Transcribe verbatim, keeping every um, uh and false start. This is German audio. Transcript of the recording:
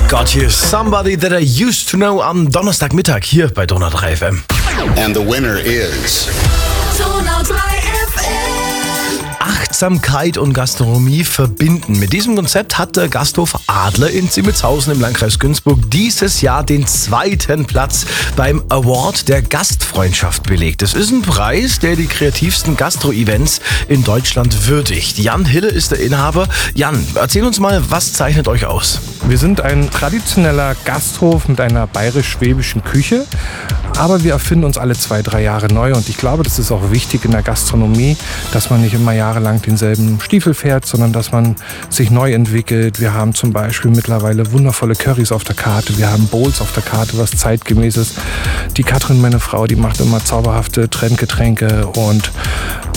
Got You Somebody That I Used to Know am Donnerstagmittag hier bei Donau drei F M. And the winner is Donau drei F M. Achtsamkeit und Gastronomie verbinden. Mit diesem Konzept hat der Gasthof Adler in Zimmelshausen im Landkreis Günzburg dieses Jahr den zweiten Platz beim Award der Gastfreundschaft belegt. Das ist ein Preis, der die kreativsten Gastro-Events in Deutschland würdigt. Jan Hille ist der Inhaber. Jan, erzähl uns mal, was zeichnet euch aus? Wir sind ein traditioneller Gasthof mit einer bayerisch-schwäbischen Küche, aber wir erfinden uns alle zwei, drei Jahre neu und ich glaube, das ist auch wichtig in der Gastronomie, dass man nicht immer jahrelang denselben Stiefel fährt, sondern dass man sich neu entwickelt. Wir haben zum Beispiel mittlerweile wundervolle Currys auf der Karte, wir haben Bowls auf der Karte, was zeitgemäß ist. Die Katrin, meine Frau, die macht immer zauberhafte Trendgetränke und